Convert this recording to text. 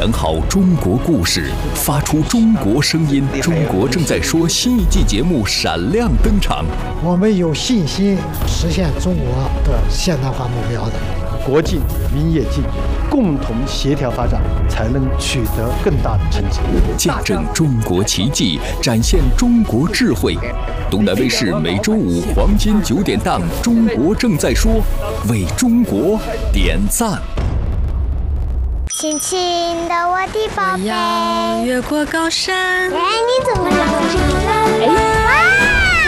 讲好中国故事，发出中国声音。中国正在说新一季节目闪亮登场。 我们有信心实现中国的现代化目标的。 国进民也进，共同协调发展，才能取得更大的成绩。 见证中国奇迹，展现中国智慧。东南卫视每周五黄金9点档《中国正在说》，为中国点赞。 轻轻的我的宝贝， 我要越过高山。 哎，你怎么长这么漂亮？哇！